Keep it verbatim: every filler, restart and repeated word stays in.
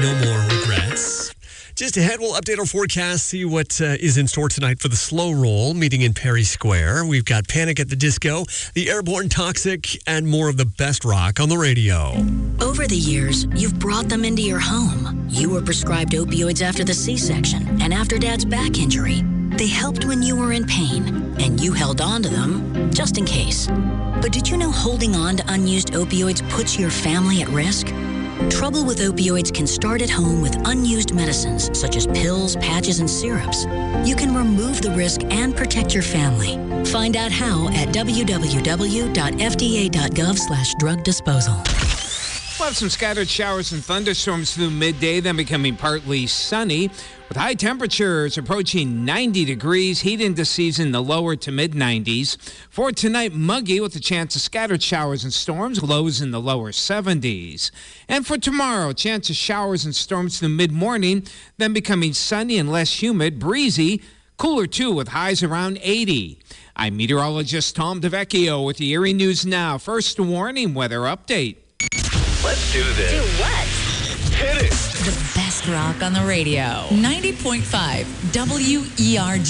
No more regrets. Just ahead, we'll update our forecast, see what uh, is in store tonight for the Slow Roll meeting in Perry Square. We've got Panic at the Disco, the Airborne Toxic, and more of the best rock on the radio. Over the years, you've brought them into your home. You were prescribed opioids after the C-section and after Dad's back injury. They helped when you were in pain, and you held on to them just in case. But did you know holding on to unused opioids puts your family at risk? Trouble with opioids can start at home with unused medicines such as pills, patches, and syrups. You can remove the risk and protect your family. Find out how at w w w dot f d a dot gov slash drug disposal. We'll have some scattered showers and thunderstorms through midday, then becoming partly sunny, with high temperatures approaching ninety degrees, heat into season the lower to mid nineties. For tonight, muggy with a chance of scattered showers and storms, lows in the lower seventies. And for tomorrow, chance of showers and storms through mid-morning, then becoming sunny and less humid, breezy, cooler too with highs around eighty. I'm meteorologist Tom DeVecchio with the Erie News Now. First warning weather update. Let's do this. Do what? Hit it. The best rock on the radio. ninety point five W E R G.